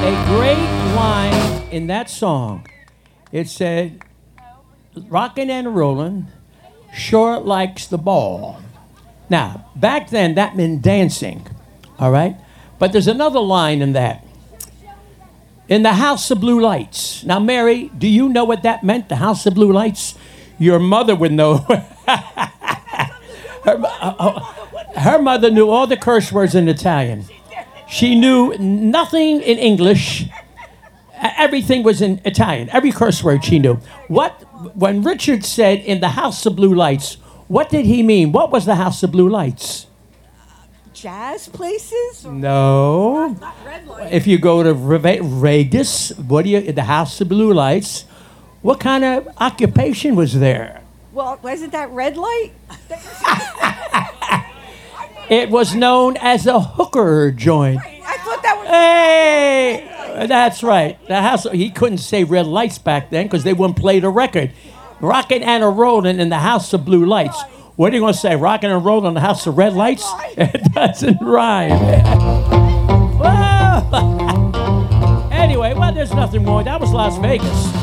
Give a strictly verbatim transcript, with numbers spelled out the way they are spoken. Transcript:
a great line in that song. It said, "Rockin' and rollin', sure likes the ball." Now, back then, that meant dancing, all right? But there's another line in that. In the House of Blue Lights. Now, Mary, do you know what that meant, the House of Blue Lights? Your mother would know. her, uh, her mother knew all the curse words in Italian. She knew nothing in English. Everything was in Italian. Every curse word she knew. What, when Richard said in the House of Blue Lights, what did he mean? What was the House of Blue Lights? Jazz places? Or No. Not, not red light. If you go to Vegas, what do you, the House of Blue Lights, what kind of occupation was there? Well, wasn't that red light? It was known as a hooker joint. I thought that was... Hey, that's right. The house. He couldn't say red lights back then because they wouldn't play the record. Rockin' and a rollin' in the House of Blue Lights. What are you going to say? Rockin' and rollin' in the House of Red Lights? It doesn't rhyme. Well, anyway, well, there's nothing wrong. That was Las Vegas.